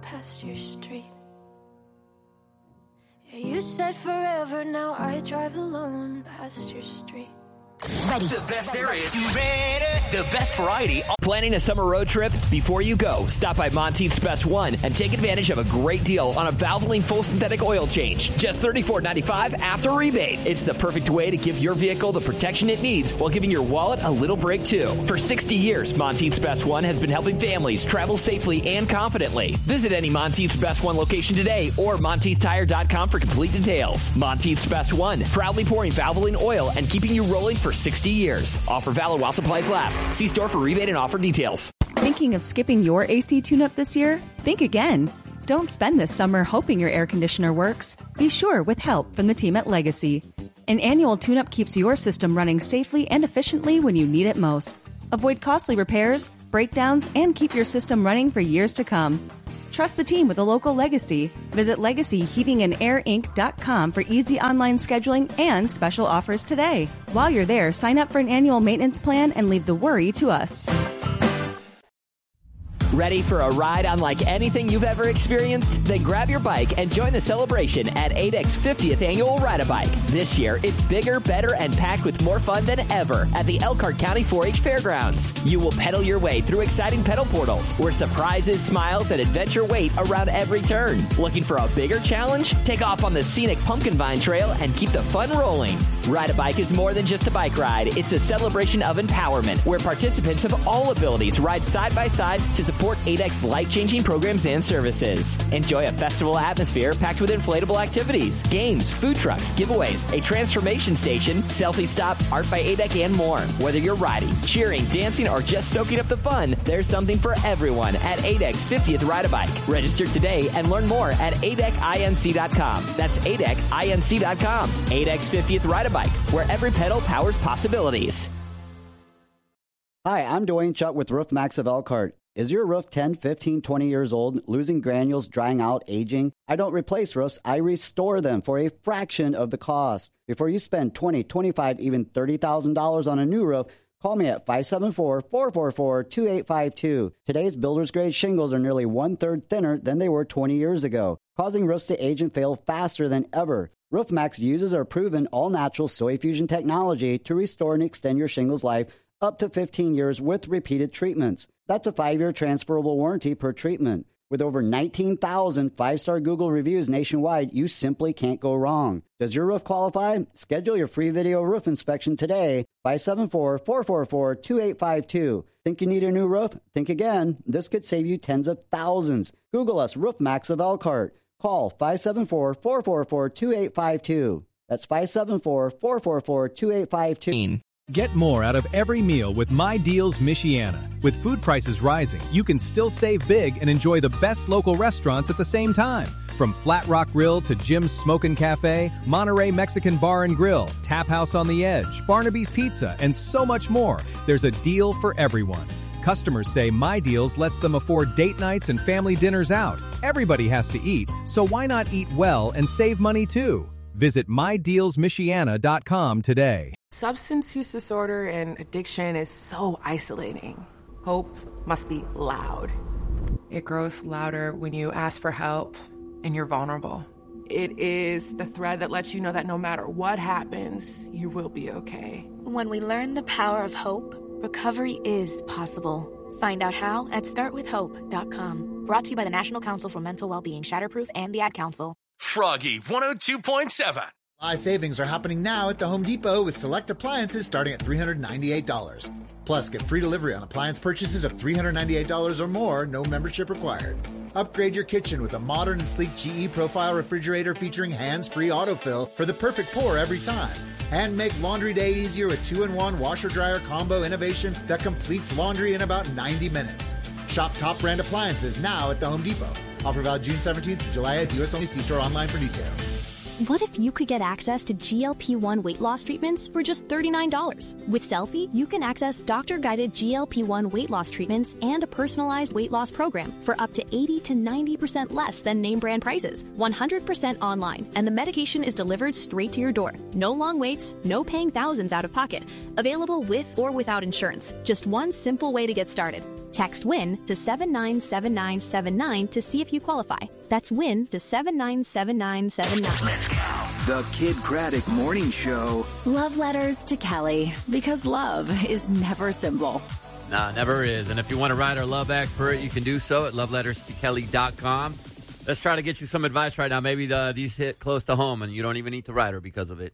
past your street. Yeah, you said forever, now I drive alone past your street. Ready. The best there is. You ready? The best variety. Planning a summer road trip? Before you go, stop by Monteith's Best One and take advantage of a great deal on a Valvoline full synthetic oil change. Just $34.95 after rebate. It's the perfect way to give your vehicle the protection it needs while giving your wallet a little break, too. For 60 years, Monteith's Best One has been helping families travel safely and confidently. Visit any Monteith's Best One location today or MonteithTire.com for complete details. Monteith's Best One, proudly pouring Valvoline oil and keeping you rolling for 60 years. Offer valid while supplies last. See store for rebate and offer details. Thinking of skipping your AC tune-up this year? Think again. Don't spend this summer hoping your air conditioner works. Be sure with help from the team at Legacy. An annual tune-up keeps your system running safely and efficiently when you need it most. Avoid costly repairs, breakdowns, and keep your system running for years to come. Trust the team with a local Legacy. Visit LegacyHeatingandAirInc.com for easy online scheduling and special offers today. While you're there, sign up for an annual maintenance plan and leave the worry to us. Ready for a ride unlike anything you've ever experienced? Then grab your bike and join the celebration at ADEC's 50th Annual Ride-A-Bike. This year, it's bigger, better, and packed with more fun than ever at the Elkhart County 4-H Fairgrounds. You will pedal your way through exciting pedal portals where surprises, smiles, and adventure wait around every turn. Looking for a bigger challenge? Take off on the scenic Pumpkin Vine Trail and keep the fun rolling. Ride-A-Bike is more than just a bike ride. It's a celebration of empowerment where participants of all abilities ride side by side to support ADEC's life-changing programs and services. Enjoy a festival atmosphere packed with inflatable activities, games, food trucks, giveaways, a transformation station, selfie stop, art by ADEC, and more. Whether you're riding, cheering, dancing, or just soaking up the fun, there's something for everyone at ADEC's 50th Ride-A-Bike. Register today and learn more at ADECinc.com. That's ADECinc.com. ADEC's 50th Ride-A-Bike, where every pedal powers possibilities. Hi, I'm Dwayne Chuck with Roof Max of Elkhart. Is your roof 10, 15, 20 years old, losing granules, drying out, aging? I don't replace roofs, I restore them for a fraction of the cost. Before you spend $20, $25, even $30,000 on a new roof, call me at 574-444-2852. Today's builder's grade shingles are nearly one-third thinner than they were 20 years ago, causing roofs to age and fail faster than ever. Roof Max uses our proven all-natural soil fusion technology to restore and extend your shingles life up to 15 years with repeated treatments. That's a 5-year transferable warranty per treatment. With over 19,000 5-star Google reviews nationwide, you simply can't go wrong. Does your roof qualify? Schedule your free video roof inspection today. 574-444-2852. Think you need a new roof? Think again. This could save you tens of thousands. Google us, Roof Max of Elkhart. Call 574-444-2852. That's 574-444-2852. Get more out of every meal with My Deals Michiana. With food prices rising, you can still save big and enjoy the best local restaurants at the same time. From Flat Rock Grill to Jim's Smokin' Cafe, Monterey Mexican Bar and Grill, Tap House on the Edge, Barnaby's Pizza, and so much more. There's a deal for everyone. Customers say My Deals lets them afford date nights and family dinners out. Everybody has to eat, so why not eat well and save money too? Visit MyDealsMichiana.com today. Substance use disorder and addiction is so isolating. Hope must be loud. It grows louder when you ask for help and you're vulnerable. It is the thread that lets you know that no matter what happens, you will be okay. When we learn the power of hope, recovery is possible. Find out how at startwithhope.com. Brought to you by the National Council for Mental Wellbeing, Shatterproof, and the Ad Council. Froggy 102.7. Buy savings are happening now at the Home Depot with select appliances starting at $398. Plus, get free delivery on appliance purchases of $398 or more, no membership required. Upgrade your kitchen with a modern and sleek GE Profile refrigerator featuring hands-free autofill for the perfect pour every time. And make laundry day easier with 2-in-1 washer-dryer combo innovation that completes laundry in about 90 minutes. Shop top brand appliances now at the Home Depot. Offer valid June 17th to July 8th. U.S. only. See store online for details. What if you could get access to GLP-1 weight loss treatments for just $39? With Selfie, you can access doctor-guided GLP-1 weight loss treatments and a personalized weight loss program for up to 80 to 90% less than name brand prices, 100% online, and the medication is delivered straight to your door. No long waits, no paying thousands out of pocket. Available with or without insurance. Just one simple way to get started. Text WIN to 797979 to see if you qualify. That's WIN to 797979. The Kid Craddock Morning Show. Love letters to Kelly, because love is never simple. Nah, never is. And if you want to write our love expert, you can do so at loveletterstokelly.com. Let's try to get you some advice right now. Maybe these hit close to home and you don't even need to write her because of it.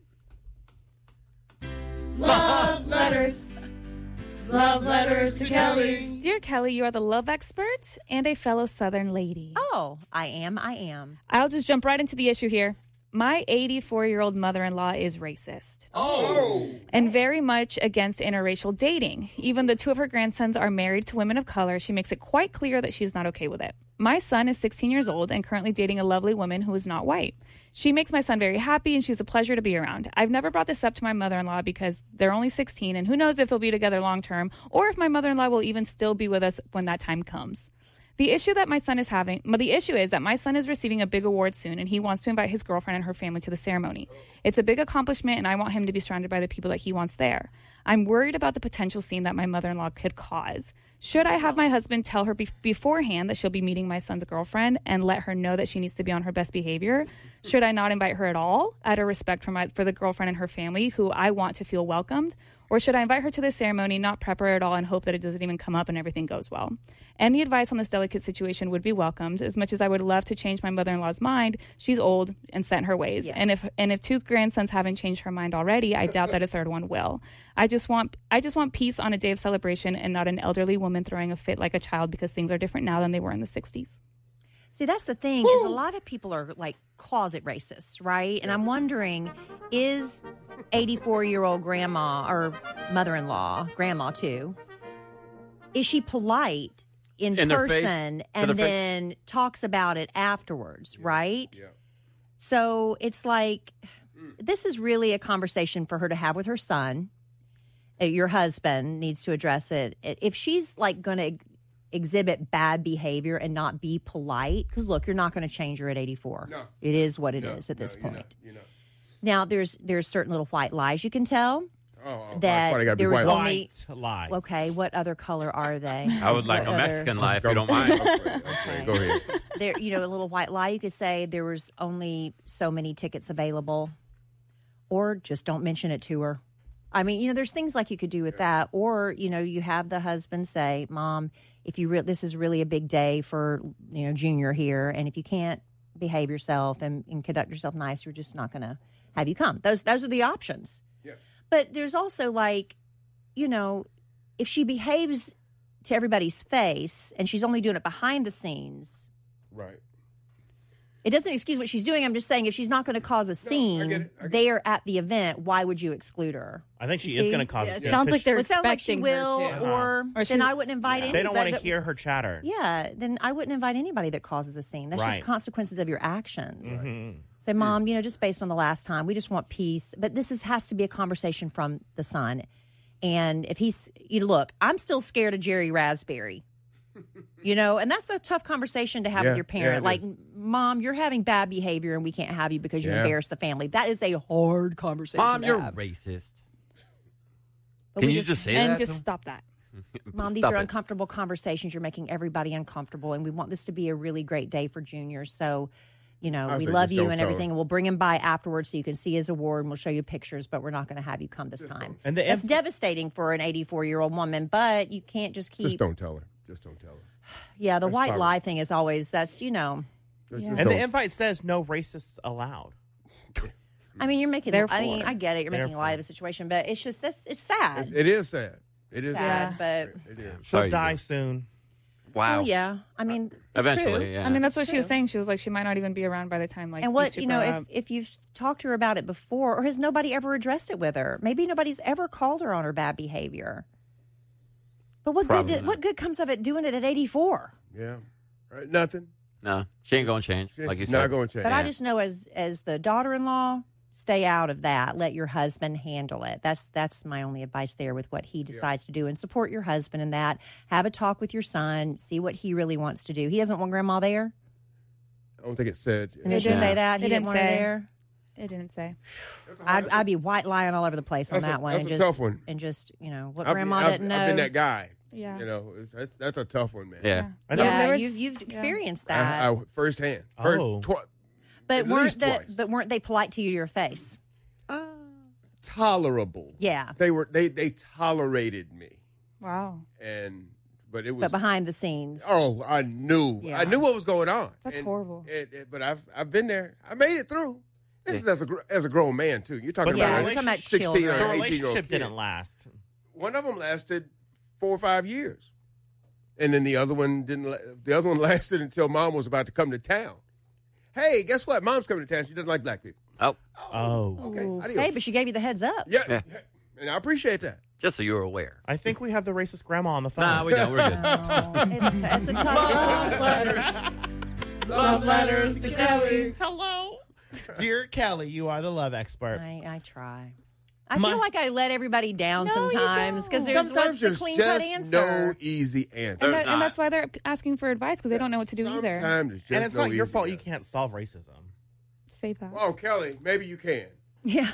Love letters. Love letters to Kelly. Dear Kelly, you are the love expert and a fellow Southern lady. Oh, I am. I'll just jump right into the issue here. My 84-year-old mother-in-law is racist. Oh! And very much against interracial dating. Even though 2 of her grandsons are married to women of color, she makes it quite clear that she's not okay with it. My son is 16 years old and currently dating a lovely woman who is not white. She makes my son very happy, and she's a pleasure to be around. I've never brought this up to my mother-in-law because they're only 16, and who knows if they'll be together long-term, or if my mother-in-law will even still be with us when that time comes. The issue is that my son is receiving a big award soon, and he wants to invite his girlfriend and her family to the ceremony. It's a big accomplishment, and I want him to be surrounded by the people that he wants there. I'm worried about the potential scene that my mother-in-law could cause. Should I have my husband tell her beforehand that she'll be meeting my son's girlfriend and let her know that she needs to be on her best behavior? Should I not invite her at all, out of respect for the girlfriend and her family, who I want to feel welcomed? Or should I invite her to the ceremony, not prep her at all, and hope that it doesn't even come up and everything goes well? Any advice on this delicate situation would be welcomed. As much as I would love to change my mother-in-law's mind, she's old and set in her ways. Yeah. And if 2 grandsons haven't changed her mind already, I doubt that a 3rd one will. I just want peace on a day of celebration and not an elderly woman throwing a fit like a child because things are different now than they were in the 60s. See, that's the thing, is a lot of people are like closet racists, right? And I'm wondering, is 84-year-old grandma or mother-in-law, grandma too, is she polite in person and then talks about it afterwards, right? Yeah. So it's like, this is really a conversation for her to have with her son. Your husband needs to address it. If she's like going to exhibit bad behavior and not be polite, because look, you're not going to change her at 84. No. It is what it is at this point. You're not. Now, there's certain little white lies you can tell. That there was only white lie. Okay, what other color are they? I would like a Mexican lie if you don't mind. Okay, go ahead. There, a little white lie. You could say there was only so many tickets available, or just don't mention it to her. I mean, there's things like you could do with that, or you have the husband say, "Mom, if this is really a big day for Junior here, and if you can't behave yourself and conduct yourself nice, we're just not going to have you come." Those are the options. Yeah. But there's also if she behaves to everybody's face and she's only doing it behind the scenes, right? It doesn't excuse what she's doing. I'm just saying, if she's not going to cause a scene I get it. there at the event, why would you exclude her? I think she is going to cause a scene. It sounds like they're expecting like she will, her to. or then I wouldn't invite anybody. They don't want to hear her chatter. Yeah, then I wouldn't invite anybody that causes a scene. That's just consequences of your actions. Mm-hmm. Say, Mom, just based on the last time, we just want peace. But this has to be a conversation from the son. And if he's, look, I'm still scared of Jerry Raspberry. And that's a tough conversation to have with your parent. Like, Mom, you're having bad behavior and we can't have you because you embarrass the family. That is a hard conversation. Mom, to you're have. Racist. But Can you just say and that? And just stop that. Mom, these are uncomfortable conversations. You're making everybody uncomfortable, and we want this to be a really great day for Junior. So, we love you and everything, and we'll bring him by afterwards so you can see his award, and we'll show you pictures, but we're not going to have you come this time. And that's devastating for an 84-year-old woman, but you can't just keep... Just don't tell her. Yeah, the white lie thing is always, that's, And the invite says no racists allowed. I mean, you're making... I get it. You're making a light of the situation, but it's just, it's sad. It is sad. It is sad, but... It is. She'll die soon. Wow. Well, yeah. I mean, eventually, true. yeah. I mean, that's what she was saying. She was like, she might not even be around by the time, and what, if you've talked to her about it before, or has nobody ever addressed it with her? Maybe nobody's ever called her on her bad behavior. But what good comes of it doing it at 84? Yeah. Right. Nothing. No. She ain't going to change, like you said. Not going to change. But I just know as the daughter-in-law, stay out of that. Let your husband handle it. That's my only advice there with what he decides to do. And support your husband in that. Have a talk with your son. See what he really wants to do. He doesn't want grandma there? I don't think it said. And did you say that? He didn't want her there? It didn't say. I'd be white lying all over the place on that one. That's a tough one. And just, what grandma didn't know. I've been that guy. Yeah. You know, that's a tough one, man. Yeah. Yeah, you've experienced that. I firsthand. Oh. But weren't they polite to you to your face? Tolerable. Yeah. They tolerated me. Wow. But it was. But behind the scenes. Oh, I knew. Yeah. I knew what was going on. That's horrible. But I've been there. I made it through. This is as a grown man too. You're talking about we're talking about 16 children. or The 18-year-old relationship kid. didn't last. One of them lasted 4 or 5 years, and then the other one didn't. The other one lasted until Mom was about to come to town. Hey, guess what? Mom's coming to town. She doesn't like black people. Oh. Okay. Adios. Hey, but she gave you the heads up. Yeah. And I appreciate that. Just so you were aware. I think we have the racist grandma on the phone. Nah, we don't. We're good. It's a tough Love letters to Kelly. Hello. Dear Kelly, you are the love expert. I try. I feel like I let everybody down sometimes because there's Sometimes what's the clean-cut answer. no easy answer. And that's why they're asking for advice because they don't know what to do either. Sometimes it's just And it's no not your easy fault you answer. can't solve racism. Save that. Oh, Kelly, maybe you can. Yeah.